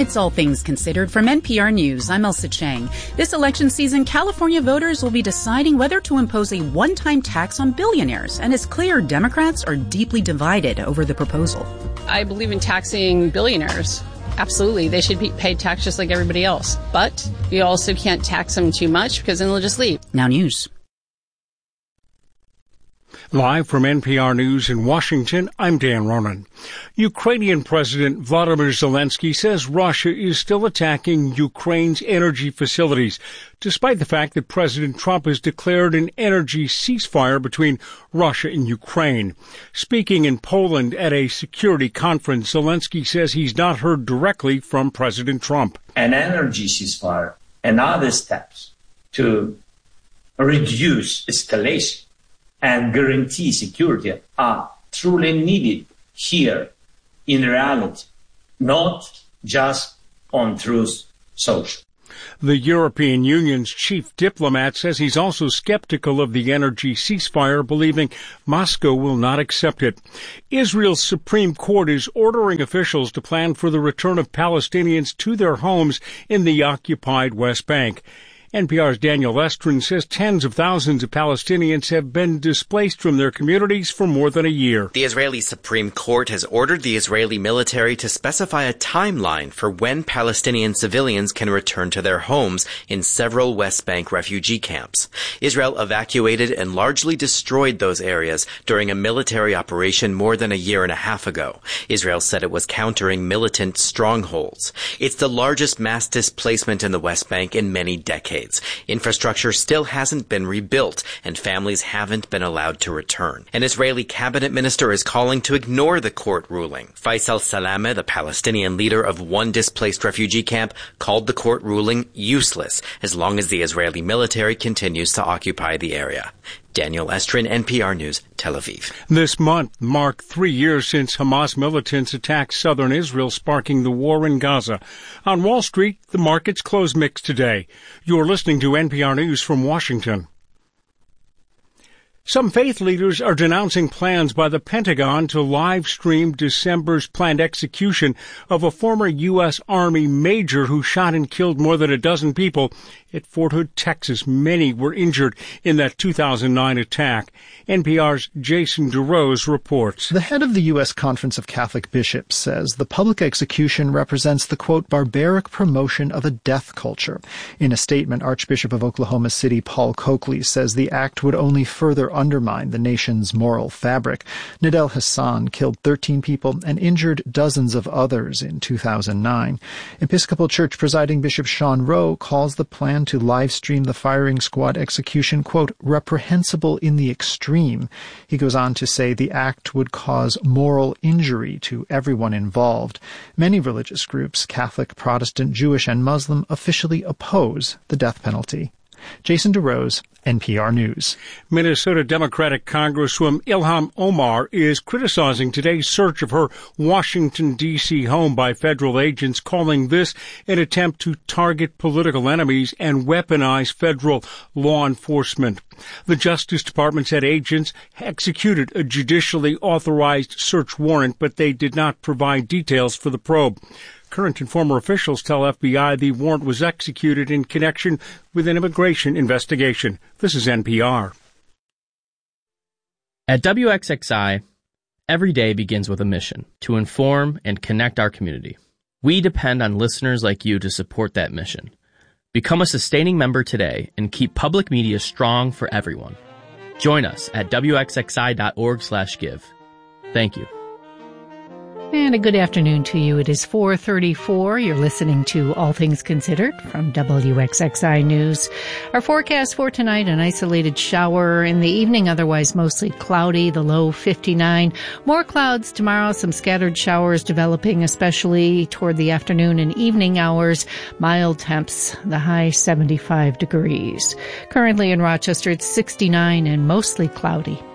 It's All Things Considered from NPR News. I'm Elsa Chang. This election season, California voters will be deciding whether to impose a one-time tax on billionaires, and it's clear Democrats are deeply divided over the proposal. I believe in taxing billionaires. Absolutely. They should be paid tax just like everybody else. But you also can't tax them too much because then they'll just leave. Now news. Live from NPR News in Washington, I'm Dan Ronan. Ukrainian President Vladimir Zelensky says Russia is still attacking Ukraine's energy facilities, despite the fact that President Trump has declared an energy ceasefire between Russia and Ukraine. Speaking in Poland at a security conference, Zelensky says he's not heard directly from President Trump. An energy ceasefire and other steps to reduce escalation and guarantee security are truly needed here in reality, not just on Truth Social. The European Union's chief diplomat says he's also skeptical of the energy ceasefire, believing Moscow will not accept it. Israel's Supreme Court is ordering officials to plan for the return of Palestinians to their homes in the occupied West Bank. NPR's Daniel Estrin says tens of thousands of Palestinians have been displaced from their communities for more than a year. The Israeli Supreme Court has ordered the Israeli military to specify a timeline for when Palestinian civilians can return to their homes in several West Bank refugee camps. Israel evacuated and largely destroyed those areas during a military operation more than a year and a half ago. Israel said it was countering militant strongholds. It's the largest mass displacement in the West Bank in many decades. Infrastructure still hasn't been rebuilt, and families haven't been allowed to return. An Israeli cabinet minister is calling to ignore the court ruling. Faisal Salameh, the Palestinian leader of one displaced refugee camp, called the court ruling useless as long as the Israeli military continues to occupy the area. Daniel Estrin, NPR News, Tel Aviv. This month marked 3 years since Hamas militants attacked southern Israel, sparking the war in Gaza. On Wall Street, the markets closed mixed today. You're listening to NPR News from Washington. Some faith leaders are denouncing plans by the Pentagon to live stream December's planned execution of a former U.S. Army major who shot and killed more than a dozen people at Fort Hood, Texas. Many were injured in that 2009 attack. NPR's Jason DeRose reports. The head of the U.S. Conference of Catholic Bishops says the public execution represents the, quote, barbaric promotion of a death culture. In a statement, Archbishop of Oklahoma City Paul Coakley says the act would only further undermine the nation's moral fabric. Nidal Hassan killed 13 people and injured dozens of others in 2009. Episcopal Church presiding Bishop Sean Rowe calls the plan to live stream the firing squad execution, quote, reprehensible in the extreme. He goes on to say the act would cause moral injury to everyone involved. Many religious groups, Catholic, Protestant, Jewish, and Muslim, officially oppose the death penalty. Jason DeRose, NPR News. Minnesota Democratic Congresswoman Ilhan Omar is criticizing today's search of her Washington, D.C. home by federal agents, calling this an attempt to target political enemies and weaponize federal law enforcement. The Justice Department said agents executed a judicially authorized search warrant, but they did not provide details for the probe. Current and former officials tell FBI the warrant was executed in connection with an immigration investigation. This is NPR. At WXXI, every day begins with a mission to inform and connect our community. We depend on listeners like you to support that mission. Become a sustaining member today and keep public media strong for everyone. Join us at WXXI.org/give. Thank you. And a good afternoon to you. It is 4:34. You're listening to All Things Considered from WXXI News. Our forecast for tonight, an isolated shower in the evening, otherwise mostly cloudy, the low 59. More clouds tomorrow, some scattered showers developing, especially toward the afternoon and evening hours. Mild temps, the high 75 degrees. Currently in Rochester, it's 69 and mostly cloudy.